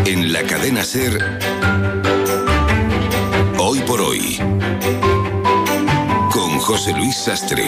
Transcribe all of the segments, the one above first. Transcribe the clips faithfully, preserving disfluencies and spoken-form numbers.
En la cadena SER, Hoy por Hoy, con José Luis Sastre.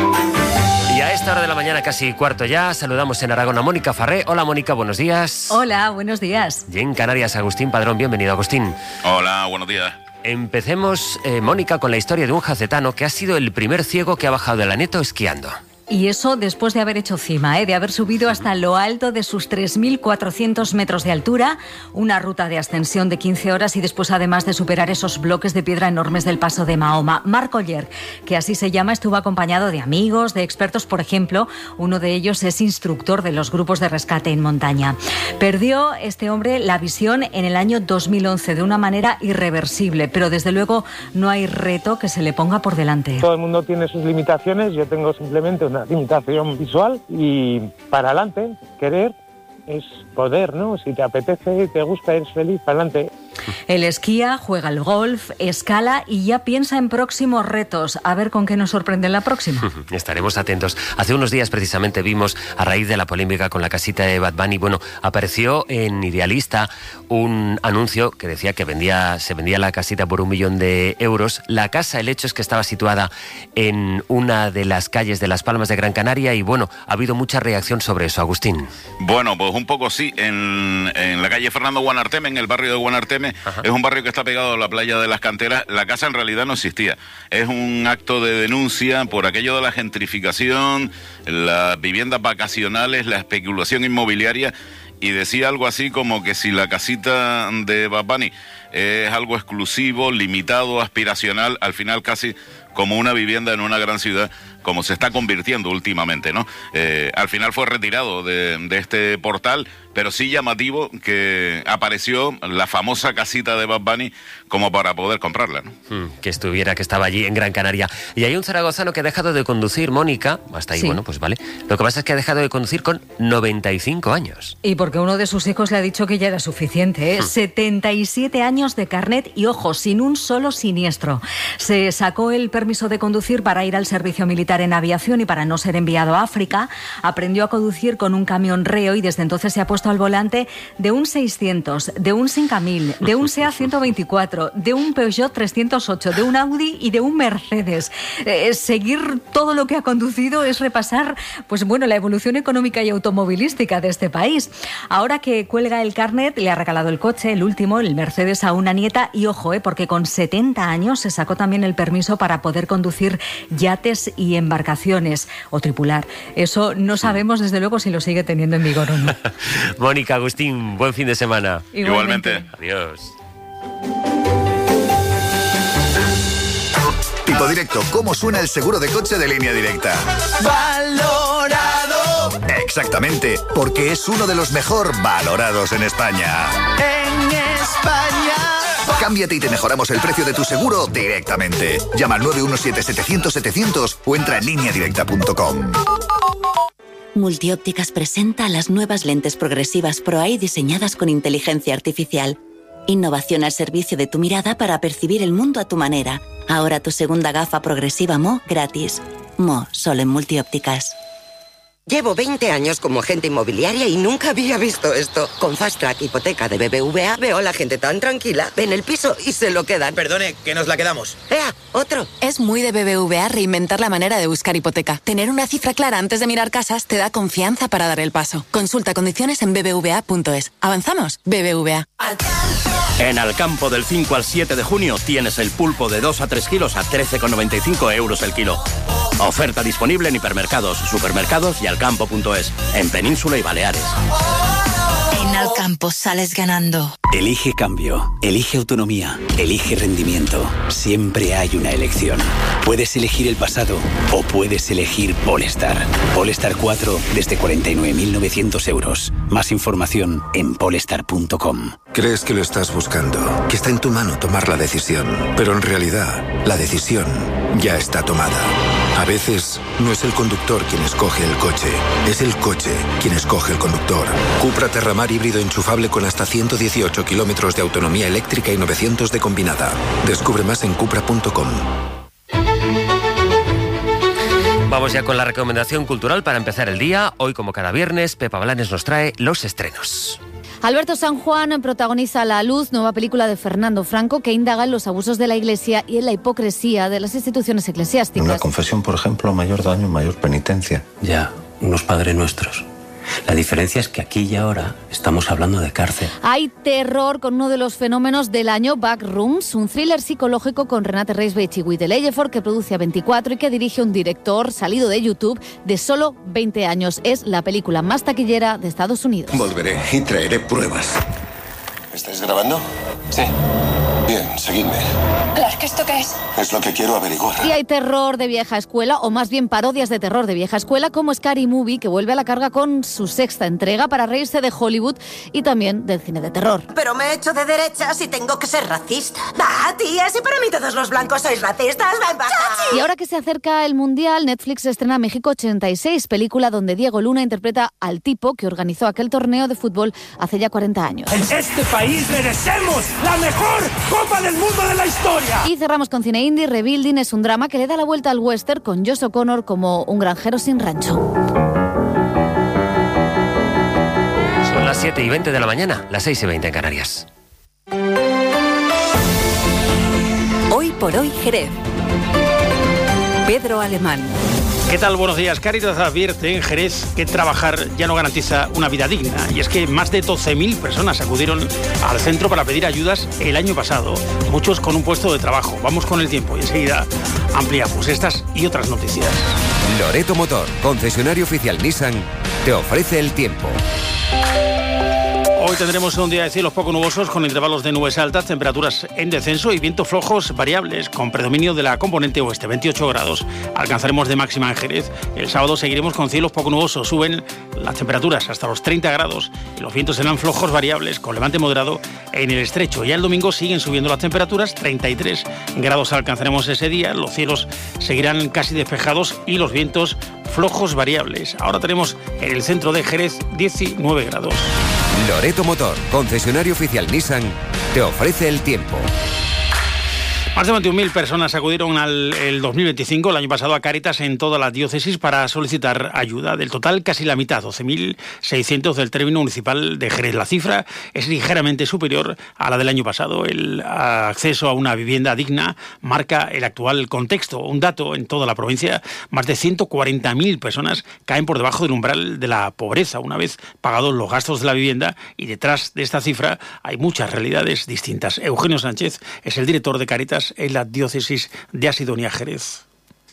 Y a esta hora de la mañana, casi cuarto ya, saludamos en Aragón a Mónica Farré. Hola Mónica, buenos días. Hola, buenos días. Y en Canarias, Agustín Padrón, bienvenido Agustín. Hola, buenos días. Empecemos, eh, Mónica, con la historia de un jacetano que ha sido el primer ciego que ha bajado de la Aneto esquiando. Y eso después de haber hecho cima, ¿eh? de haber subido hasta lo alto de sus tres mil cuatrocientos metros de altura, una ruta de ascensión de quince horas y después además de superar esos bloques de piedra enormes del Paso de Mahoma. Marc Oller, que así se llama, estuvo acompañado de amigos, de expertos, por ejemplo, uno de ellos es instructor de los grupos de rescate en montaña. Perdió este hombre la visión en el año dos mil once de una manera irreversible, pero desde luego no hay reto que se le ponga por delante. Todo el mundo tiene sus limitaciones, yo tengo simplemente una limitación visual y para adelante, querer es poder, ¿no? Si te apetece, te gusta, eres feliz, para adelante. Él esquía, juega al golf, escala y ya piensa en próximos retos. A ver con qué nos sorprende en la próxima. Estaremos atentos. Hace unos días precisamente vimos, a raíz de la polémica con la casita de Bad Bunny, bueno, apareció en Idealista un anuncio que decía que vendía, se vendía la casita por un millón de euros. La casa, el hecho es que estaba situada en una de las calles de Las Palmas de Gran Canaria y bueno, ha habido mucha reacción sobre eso, Agustín. Bueno, pues un poco sí, en, en la calle Fernando Guanarteme, en el barrio de Guanarteme. Ajá. Es un barrio que está pegado a la playa de las Canteras. La casa en realidad no existía. Es un acto de denuncia por aquello de la gentrificación, las viviendas vacacionales, la especulación inmobiliaria. Y decía algo así como que si la casita de Bad Bunny es algo exclusivo, limitado, aspiracional, al final casi como una vivienda en una gran ciudad, como se está convirtiendo últimamente, ¿no? Eh, al final fue retirado de, de este portal, pero sí llamativo que apareció la famosa casita de Bad Bunny como para poder comprarla, ¿no? Mm, que estuviera, que estaba allí en Gran Canaria. Y hay un zaragozano que ha dejado de conducir, Mónica, hasta ahí, sí. Bueno, pues vale. Lo que pasa es que ha dejado de conducir con noventa y cinco años. Y porque uno de sus hijos le ha dicho que ya era suficiente, ¿eh? Mm. setenta y siete años de carnet y, ojo, sin un solo siniestro. Se sacó el permiso de conducir para ir al servicio militar en aviación y para no ser enviado a África. Aprendió a conducir con un camión Reo y desde entonces se ha puesto al volante de un seiscientos, de un cinco mil, de un SEAT ciento veinticuatro, de un Peugeot trescientos ocho, de un Audi y de un Mercedes. Eh, seguir todo lo que ha conducido es repasar, pues bueno, la evolución económica y automovilística de este país. Ahora que cuelga el carnet, le ha regalado el coche, el último, el Mercedes, a una nieta y ojo, eh, porque con setenta años se sacó también el permiso para poder conducir yates y embarcaciones o tripular. Eso no sabemos desde luego si lo sigue teniendo en vigor o no. Mónica, Agustín, buen fin de semana. Igualmente. Igualmente. Adiós. Tipo Directo, ¿cómo suena el seguro de coche de Línea Directa? ¡Valorado! Exactamente, porque es uno de los mejor valorados en España. ¡En España! Cámbiate y te mejoramos el precio de tu seguro directamente. Llama al nueve uno siete, setecientos, setecientos o entra en línea directa punto com. Multiópticas presenta las nuevas lentes progresivas ProEye diseñadas con inteligencia artificial. Innovación al servicio de tu mirada para percibir el mundo a tu manera. Ahora tu segunda gafa progresiva M O gratis. M O, solo en Multiópticas. Llevo veinte años como agente inmobiliaria y nunca había visto esto. Con Fast Track Hipoteca de B B V A veo a la gente tan tranquila. Ven el piso y se lo quedan. Perdone, que nos la quedamos. ¡Ea! ¡Otro! Es muy de B B V A reinventar la manera de buscar hipoteca. Tener una cifra clara antes de mirar casas te da confianza para dar el paso. Consulta condiciones en b b v a punto es. ¿Avanzamos? B B V A. En Alcampo del cinco al siete de junio tienes el pulpo de dos a tres kilos a trece con noventa y cinco euros el kilo. Oferta disponible en hipermercados, supermercados y alcampo punto es, en Península y Baleares. En Alcampo sales ganando. Elige cambio, elige autonomía, elige rendimiento. Siempre hay una elección. Puedes elegir el pasado o puedes elegir Polestar. Polestar cuatro desde cuarenta y nueve mil novecientos euros. Más información en polestar punto com. Crees que lo estás buscando, que está en tu mano tomar la decisión, pero en realidad la decisión ya está tomada. A veces no es el conductor quien escoge el coche, es el coche quien escoge el conductor. Cupra Terramar híbrido enchufable con hasta ciento dieciocho kilómetros de autonomía eléctrica y novecientos de combinada. Descubre más en cupra punto com. Vamos ya con la recomendación cultural para empezar el día. Hoy, como cada viernes, Pepa Blanes nos trae los estrenos. Alberto San Juan protagoniza La Luz, nueva película de Fernando Franco, que indaga en los abusos de la Iglesia y en la hipocresía de las instituciones eclesiásticas. Una confesión, por ejemplo, mayor daño, mayor penitencia. Ya, unos Padre Nuestros. La diferencia es que aquí y ahora estamos hablando de cárcel. Hay terror con uno de los fenómenos del año, Backrooms, un thriller psicológico con Renate Reisbech y Guy de Leyefort, que produce A veinticuatro y que dirige un director salido de YouTube de solo veinte años. Es la película más taquillera de Estados Unidos. Volveré y traeré pruebas. ¿Estáis grabando? Sí. Bien, seguidme. Clark, ¿esto qué es? Es lo que quiero averiguar. Y hay terror de vieja escuela, o más bien parodias de terror de vieja escuela, como Scary Movie, que vuelve a la carga con su sexta entrega para reírse de Hollywood y también del cine de terror. Pero me he hecho de derechas y tengo que ser racista. Va, tía, si para mí todos los blancos sois racistas, ven para acá. Y ahora que se acerca el Mundial, Netflix estrena México ochenta y seis, película donde Diego Luna interpreta al tipo que organizó aquel torneo de fútbol hace ya cuarenta años. En este país merecemos la mejor Copa del Mundo de la historia. Y cerramos con cine indie. Rebuilding es un drama que le da la vuelta al western con Josh O'Connor como un granjero sin rancho. Son las siete y veinte de la mañana, las seis y veinte en Canarias. Hoy por hoy Jerez. Pedro Alemán. ¿Qué tal? Buenos días. Cáritas advierte en Jerez que trabajar ya no garantiza una vida digna. Y es que más de doce mil personas acudieron al centro para pedir ayudas el año pasado. Muchos con un puesto de trabajo. Vamos con el tiempo y enseguida ampliamos estas y otras noticias. Loreto Motor, concesionario oficial Nissan, te ofrece el tiempo. Hoy tendremos un día de cielos poco nubosos con intervalos de nubes altas, temperaturas en descenso y vientos flojos variables con predominio de la componente oeste, veintiocho grados. Alcanzaremos de máxima en Jerez. El sábado seguiremos con cielos poco nubosos, suben las temperaturas hasta los treinta grados y los vientos serán flojos variables con levante moderado en el estrecho. Ya el domingo siguen subiendo las temperaturas, treinta y tres grados alcanzaremos ese día, los cielos seguirán casi despejados y los vientos flojos variables. Ahora tenemos en el centro de Jerez diecinueve grados. Loreto Motor, concesionario oficial Nissan, te ofrece el tiempo. Más de veintiún mil personas acudieron al el dos mil veinticinco, el año pasado, a Cáritas en toda la diócesis para solicitar ayuda. Del total, casi la mitad, doce mil seiscientos del término municipal de Jerez. La cifra es ligeramente superior a la del año pasado. El acceso a una vivienda digna marca el actual contexto. Un dato, en toda la provincia, más de ciento cuarenta mil personas caen por debajo del umbral de la pobreza una vez pagados los gastos de la vivienda, y detrás de esta cifra hay muchas realidades distintas. Eugenio Sánchez es el director de Cáritas en la diócesis de Asidonia, Jerez.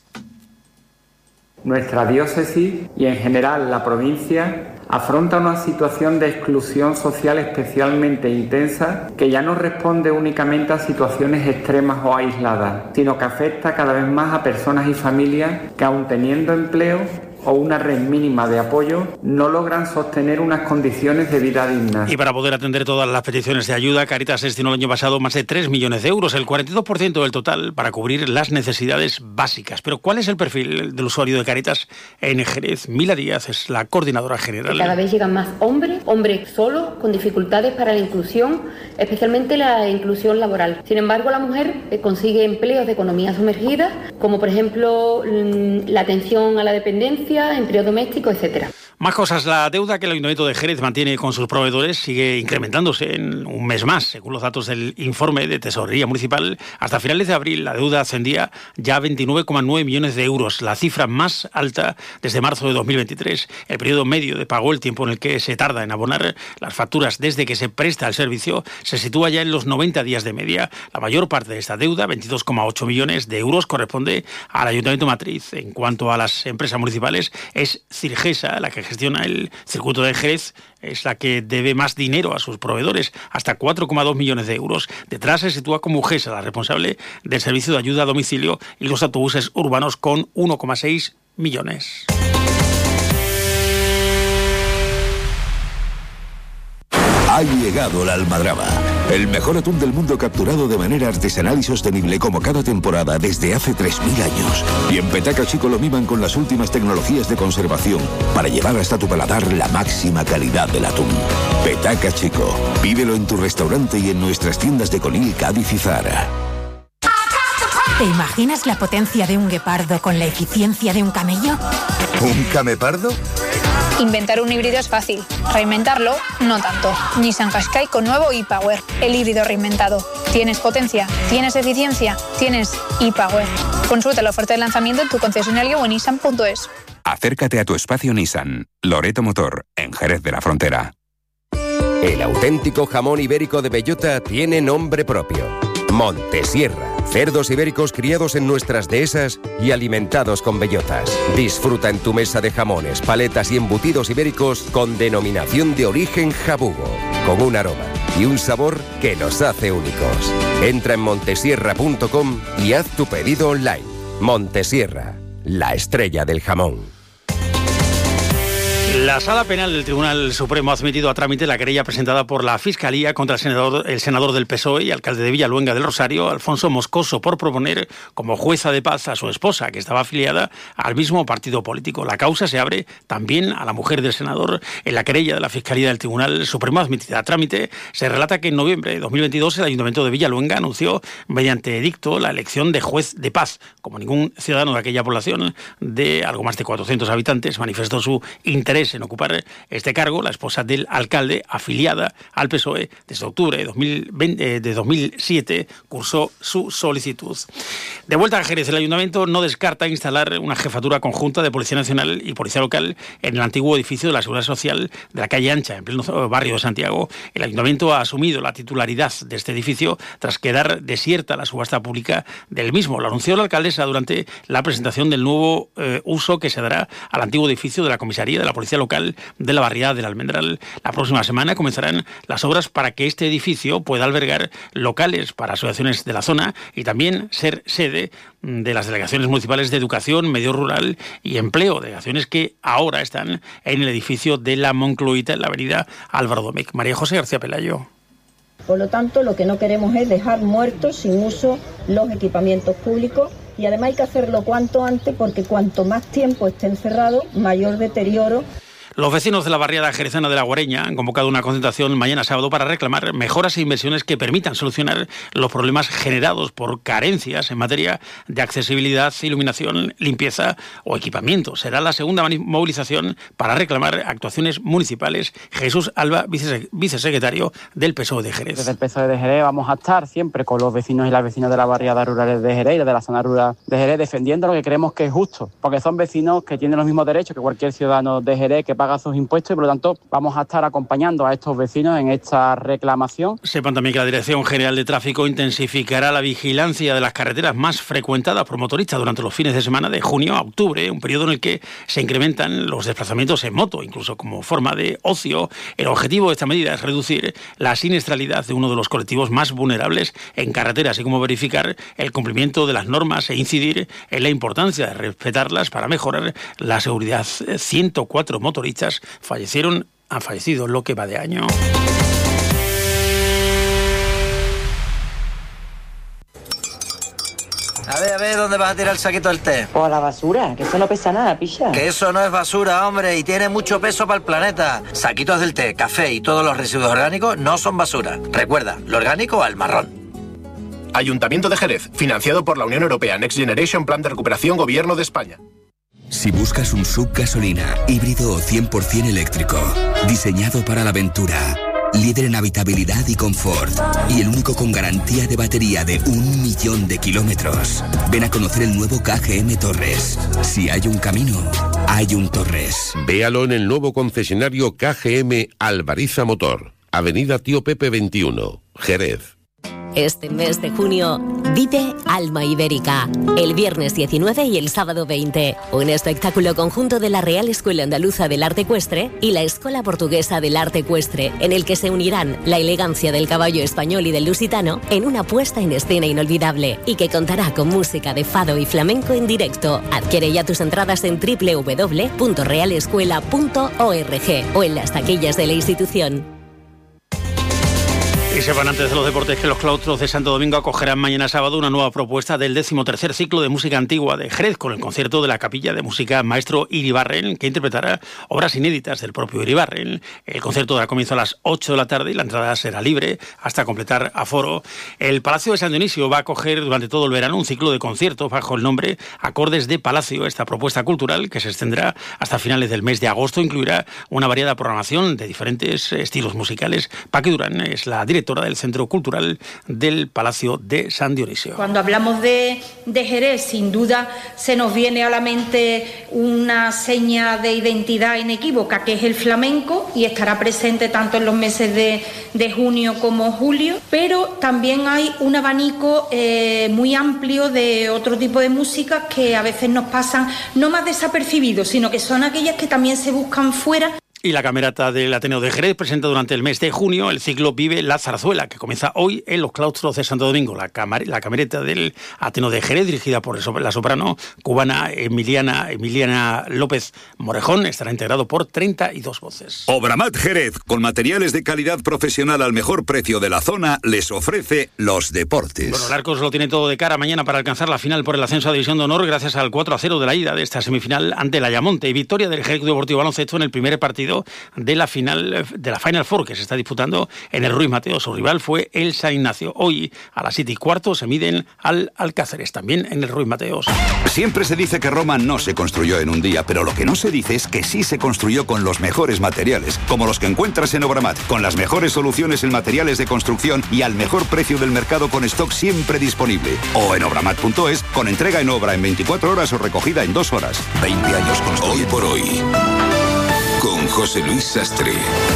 Nuestra diócesis y en general la provincia afronta una situación de exclusión social especialmente intensa que ya no responde únicamente a situaciones extremas o aisladas, sino que afecta cada vez más a personas y familias que, aun teniendo empleo o una red mínima de apoyo, no logran sostener unas condiciones de vida dignas. Y para poder atender todas las peticiones de ayuda, Cáritas destinó el año pasado más de tres millones de euros, el cuarenta y dos por ciento del total, para cubrir las necesidades básicas. Pero ¿cuál es el perfil del usuario de Cáritas en Jerez? Mila Díaz es la coordinadora general. Cada vez llegan más hombres, hombres solos, con dificultades para la inclusión, especialmente la inclusión laboral. Sin embargo, la mujer consigue empleos de economía sumergida, como por ejemplo la atención a la dependencia, empleo doméstico, etcétera. Más cosas. La deuda que el Ayuntamiento de Jerez mantiene con sus proveedores sigue incrementándose en un mes más. Según los datos del informe de Tesorería Municipal, hasta finales de abril la deuda ascendía ya a veintinueve coma nueve millones de euros, la cifra más alta desde marzo de dos mil veintitrés. El periodo medio de pago, el tiempo en el que se tarda en abonar las facturas desde que se presta el servicio, se sitúa ya en los noventa días de media. La mayor parte de esta deuda, veintidós coma ocho millones de euros, corresponde al Ayuntamiento Matriz. En cuanto a las empresas municipales, es Cirgesa la que gestiona el circuito de Jerez, es la que debe más dinero a sus proveedores, hasta cuatro coma dos millones de euros. Detrás se sitúa como Ugesa, la responsable del servicio de ayuda a domicilio y los autobuses urbanos, con uno coma seis millones. Ha llegado la almadraba, el mejor atún del mundo capturado de manera artesanal y sostenible como cada temporada desde hace tres mil años. Y en Petaca Chico lo miman con las últimas tecnologías de conservación para llevar hasta tu paladar la máxima calidad del atún. Petaca Chico, pídelo en tu restaurante y en nuestras tiendas de Conil, Cádiz y Zara. ¿Te imaginas la potencia de un guepardo con la eficiencia de un camello? ¿Un camepardo? Inventar un híbrido es fácil, reinventarlo no tanto. Nissan Qashqai con nuevo e-Power, el híbrido reinventado. ¿Tienes potencia? ¿Tienes eficiencia? ¿Tienes e-Power? Consulta la oferta de lanzamiento en tu concesionario o en nissan punto es. Acércate a tu espacio Nissan, Loreto Motor, en Jerez de la Frontera. El auténtico jamón ibérico de bellota tiene nombre propio. Montesierra. Cerdos ibéricos criados en nuestras dehesas y alimentados con bellotas. Disfruta en tu mesa de jamones, paletas y embutidos ibéricos con denominación de origen jabugo, con un aroma y un sabor que los hace únicos. Entra en montesierra punto com y haz tu pedido online. Montesierra, la estrella del jamón. La Sala Penal del Tribunal Supremo ha admitido a trámite la querella presentada por la Fiscalía contra el senador, el senador del P S O E y alcalde de Villaluenga del Rosario, Alfonso Moscoso, por proponer como jueza de paz a su esposa, que estaba afiliada al mismo partido político. La causa se abre también a la mujer del senador. En la querella de la Fiscalía del Tribunal Supremo admitida a trámite, se relata que en noviembre de dos mil veintidós el Ayuntamiento de Villaluenga anunció mediante edicto la elección de juez de paz. Como ningún ciudadano de aquella población de algo más de cuatrocientos habitantes manifestó su interés en ocupar este cargo, la esposa del alcalde, afiliada al P S O E desde octubre de, dos mil veinte, de dos mil siete, cursó su solicitud. De vuelta a Jerez, el Ayuntamiento no descarta instalar una jefatura conjunta de Policía Nacional y Policía Local en el antiguo edificio de la Seguridad Social de la calle Ancha, en pleno barrio de Santiago. El Ayuntamiento ha asumido la titularidad de este edificio tras quedar desierta la subasta pública del mismo. Lo anunció la alcaldesa durante la presentación del nuevo eh, uso que se dará al antiguo edificio de la Comisaría de la Policía Local de la barriada del Almendral. La próxima semana comenzarán las obras para que este edificio pueda albergar locales para asociaciones de la zona y también ser sede de las delegaciones municipales de Educación, Medio Rural y Empleo, delegaciones que ahora están en el edificio de la Moncloita en la avenida Álvaro Domecq. María José García Pelayo. Por lo tanto, lo que no queremos es dejar muertos sin uso los equipamientos públicos y además hay que hacerlo cuanto antes porque cuanto más tiempo estén cerrados, mayor deterioro. Los vecinos de la barriada jerezana de La Guareña han convocado una concentración mañana sábado para reclamar mejoras e inversiones que permitan solucionar los problemas generados por carencias en materia de accesibilidad, iluminación, limpieza o equipamiento. Será la segunda movilización para reclamar actuaciones municipales. Jesús Alba, vicesecretario del P S O E de Jerez. Desde el P S O E de Jerez vamos a estar siempre con los vecinos y las vecinas de las barriadas rurales de Jerez y de la zona rural de Jerez defendiendo lo que creemos que es justo, porque son vecinos que tienen los mismos derechos que cualquier ciudadano de Jerez que paga sus impuestos y por lo tanto vamos a estar acompañando a estos vecinos en esta reclamación. Sepan también que la Dirección General de Tráfico intensificará la vigilancia de las carreteras más frecuentadas por motoristas durante los fines de semana de junio a octubre, un periodo en el que se incrementan los desplazamientos en moto, incluso como forma de ocio. El objetivo de esta medida es reducir la siniestralidad de uno de los colectivos más vulnerables en carretera, así como verificar el cumplimiento de las normas e incidir en la importancia de respetarlas para mejorar la seguridad. ciento cuatro motoristas fallecieron, han fallecido en lo que va de año. A ver, a ver, ¿dónde vas a tirar el saquito del té? O a la basura, que eso no pesa nada, picha. Que eso no es basura, hombre, y tiene mucho peso para el planeta. Saquitos del té, café y todos los residuos orgánicos no son basura. Recuerda, lo orgánico al marrón. Ayuntamiento de Jerez, financiado por la Unión Europea Next Generation Plan de Recuperación Gobierno de España. Si buscas un S U V gasolina, híbrido o cien por ciento eléctrico, diseñado para la aventura, líder en habitabilidad y confort, y el único con garantía de batería de un millón de kilómetros, ven a conocer el nuevo K G M Torres. Si hay un camino, hay un Torres. Véalo en el nuevo concesionario K G M Alvariza Motor, Avenida Tío Pepe veintiuno, Jerez. Este mes de junio, vive Alma Ibérica. El viernes diecinueve y el sábado veinte. Un espectáculo conjunto de la Real Escuela Andaluza del Arte Ecuestre y la Escuela Portuguesa del Arte Ecuestre, en el que se unirán la elegancia del caballo español y del lusitano en una puesta en escena inolvidable y que contará con música de fado y flamenco en directo. Adquiere ya tus entradas en doble u doble u doble u punto real escuela punto org o en las taquillas de la institución. Y sepan antes de los deportes que los claustros de Santo Domingo acogerán mañana sábado una nueva propuesta del decimotercer ciclo de música antigua de Jerez, con el concierto de la Capilla de Música Maestro Iribarren, que interpretará obras inéditas del propio Iribarren. El concierto dará comienzo a las ocho de la tarde y la entrada será libre hasta completar aforo. El Palacio de San Dionisio va a acoger durante todo el verano un ciclo de conciertos bajo el nombre Acordes de Palacio. Esta propuesta cultural, que se extenderá hasta finales del mes de agosto, incluirá una variada programación de diferentes estilos musicales. Paqui Durán es la directora del Centro Cultural del Palacio de San Dionisio. Cuando hablamos de, de Jerez, sin duda se nos viene a la mente una seña de identidad inequívoca, que es el flamenco, y estará presente tanto en los meses de, de junio como julio, pero también hay un abanico eh, muy amplio de otro tipo de música que a veces nos pasan no más desapercibidos, sino que son aquellas que también se buscan fuera. Y la Camerata del Ateneo de Jerez presenta durante el mes de junio el ciclo Vive la Zarzuela, que comienza hoy en los claustros de Santo Domingo. La, camar- la Camerata del Ateneo de Jerez, dirigida por la soprano cubana Emiliana, Emiliana López Morejón, estará integrado por treinta y dos voces. Obramat Jerez, con materiales de calidad profesional al mejor precio de la zona, les ofrece los deportes. Bueno, el Arcos lo tiene todo de cara mañana para alcanzar la final por el ascenso a División de Honor, gracias al cuatro a cero de la ida de esta semifinal ante el Ayamonte, y victoria del Jerez Deportivo Baloncesto en el primer partido de la final de la Final Four que se está disputando en el Ruiz Mateo. Su rival fue el San Ignacio. Hoy a las siete y cuarto se miden al Alcáceres, también en el Ruiz Mateos. Siempre se dice que Roma no se construyó en un día, pero lo que no se dice es que sí se construyó con los mejores materiales, como los que encuentras en Obramat, con las mejores soluciones en materiales de construcción y al mejor precio del mercado, con stock siempre disponible. O en obramat punto es, con entrega en obra en veinticuatro horas o recogida en dos horas. veinte años construyendo. Hoy por hoy, con José Luis Sastre.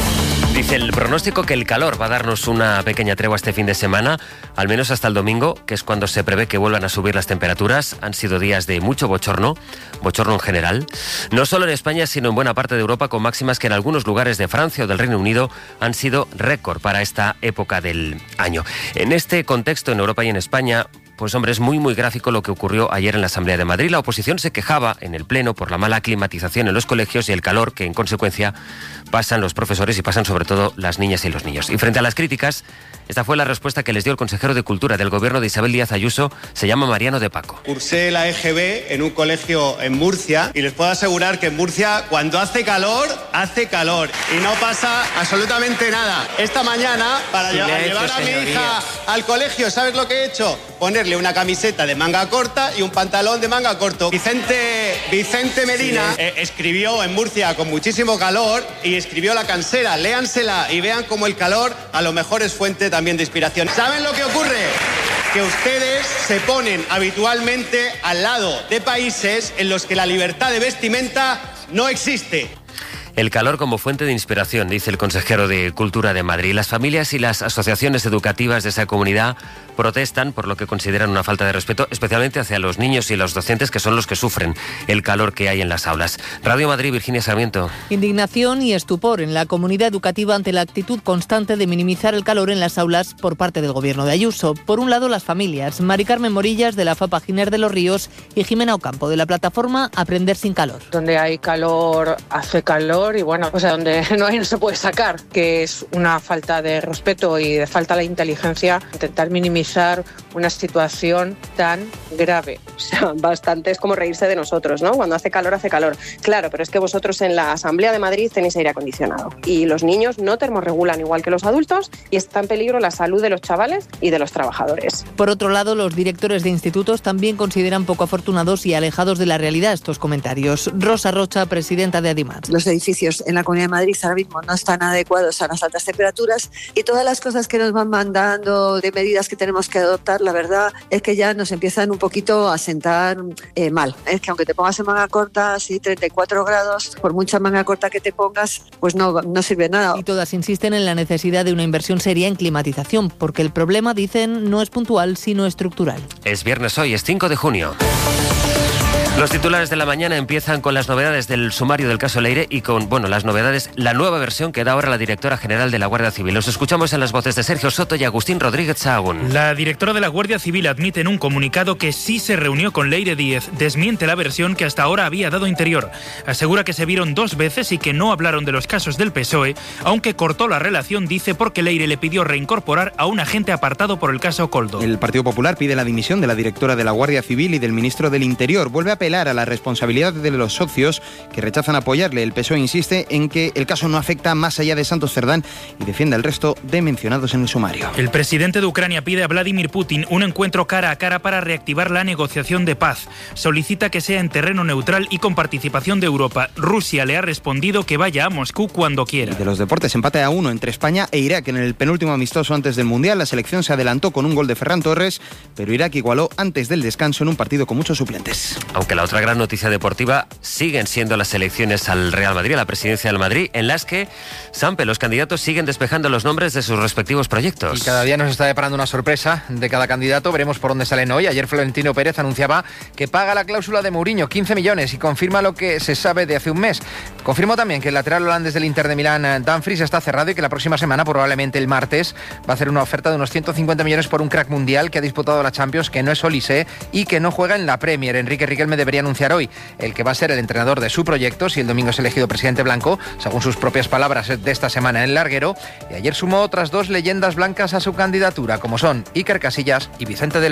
Dice el pronóstico que el calor va a darnos una pequeña tregua este fin de semana, al menos hasta el domingo, que es cuando se prevé que vuelvan a subir las temperaturas. Han sido días de mucho bochorno, bochorno en general, no solo en España, sino en buena parte de Europa, con máximas que en algunos lugares de Francia o del Reino Unido han sido récord para esta época del año. En este contexto, en Europa y en España, pues hombre, es muy muy gráfico lo que ocurrió ayer en la Asamblea de Madrid. La oposición se quejaba en el Pleno por la mala climatización en los colegios y el calor que en consecuencia pasan los profesores y pasan sobre todo las niñas y los niños. Y frente a las críticas, esta fue la respuesta que les dio el consejero de Cultura del gobierno de Isabel Díaz Ayuso, se llama Mariano de Paco. Cursé la E G B en un colegio en Murcia y les puedo asegurar que en Murcia cuando hace calor, hace calor y no pasa absolutamente nada. Esta mañana, para Silencio, llevar a señoría. mi hija al colegio, ¿sabes lo que he hecho? Ponerle una camiseta de manga corta y un pantalón de manga corto. Vicente, Vicente Medina sí, eh, escribió en Murcia con muchísimo calor y escribió La Cansera. Léansela y vean cómo el calor a lo mejor es fuente también de inspiración. ¿Saben lo que ocurre? Que ustedes se ponen habitualmente al lado de países en los que la libertad de vestimenta no existe. El calor como fuente de inspiración, dice el consejero de Cultura de Madrid. Las familias y las asociaciones educativas de esa comunidad protestan por lo que consideran una falta de respeto, especialmente hacia los niños y los docentes, que son los que sufren el calor que hay en las aulas. Radio Madrid, Virginia Sarmiento. Indignación y estupor en la comunidad educativa ante la actitud constante de minimizar el calor en las aulas por parte del gobierno de Ayuso. Por un lado, las familias. Mari Carmen Morillas, de la FAPA Giner de los Ríos, y Jimena Ocampo, de la plataforma Aprender sin Calor. Donde hay calor, hace calor y bueno, o sea, donde no, hay, no se puede sacar, que es una falta de respeto y de falta de inteligencia intentar minimizar una situación tan grave. O sea, bastante es como reírse de nosotros, ¿no? Cuando hace calor, hace calor. Claro, pero es que vosotros en la Asamblea de Madrid tenéis aire acondicionado y los niños no termorregulan igual que los adultos y está en peligro la salud de los chavales y de los trabajadores. Por otro lado, los directores de institutos también consideran poco afortunados y alejados de la realidad estos comentarios. Rosa Rocha, presidenta de Adimat. Los edificios en la Comunidad de Madrid ahora mismo no están adecuados a las altas temperaturas y todas las cosas que nos van mandando de medidas que tenemos que adoptar, la verdad es que ya nos empiezan un poquito a sentar eh, mal. Es que aunque te pongas en manga corta, así treinta y cuatro grados, por mucha manga corta que te pongas, pues no, no sirve nada. Y todas insisten en la necesidad de una inversión seria en climatización, porque el problema, dicen, no es puntual, sino estructural. Es viernes hoy, es cinco de junio. Los titulares de la mañana empiezan con las novedades del sumario del caso Leire y con, bueno, las novedades, la nueva versión que da ahora la directora general de la Guardia Civil. Los escuchamos en las voces de Sergio Soto y Agustín Rodríguez Sahagún. La directora de la Guardia Civil admite en un comunicado que sí se reunió con Leire Díez. Desmiente la versión que hasta ahora había dado Interior. Asegura que se vieron dos veces y que no hablaron de los casos del P S O E, aunque cortó la relación, dice, porque Leire le pidió reincorporar a un agente apartado por el caso Koldo. El Partido Popular pide la dimisión de la directora de la Guardia Civil y del ministro del Interior. Vuelve a apelar a la responsabilidad de los socios que rechazan apoyarle. El P S O E insiste en que el caso no afecta más allá de Santos Cerdán y defiende al resto de mencionados en el sumario. El presidente de Ucrania pide a Vladimir Putin un encuentro cara a cara para reactivar la negociación de paz. Solicita que sea en terreno neutral y con participación de Europa. Rusia le ha respondido que vaya a Moscú cuando quiera. Y de los deportes, empate a uno entre España e Irak en el penúltimo amistoso antes del Mundial. La selección se adelantó con un gol de Ferran Torres, pero Irak igualó antes del descanso en un partido con muchos suplentes. Aunque la otra gran noticia deportiva siguen siendo las elecciones al Real Madrid, a la presidencia del Madrid, en las que, Sampe, los candidatos siguen despejando los nombres de sus respectivos proyectos. Y cada día nos está deparando una sorpresa de cada candidato. Veremos por dónde salen hoy. Ayer Florentino Pérez anunciaba que paga la cláusula de Mourinho, quince millones, y confirma lo que se sabe de hace un mes. Confirmó también que el lateral holandés del Inter de Milán, Dumfries, está cerrado y que la próxima semana, probablemente el martes, va a hacer una oferta de unos ciento cincuenta millones por un crack mundial que ha disputado la Champions, que no es Olise y que no juega en la Premier. Enrique Riquelme debería anunciar hoy el que va a ser el entrenador de su proyecto si el domingo es elegido presidente blanco, según sus propias palabras de esta semana en el larguero. Y ayer sumó otras dos leyendas blancas a su candidatura, como son Iker Casillas y Vicente del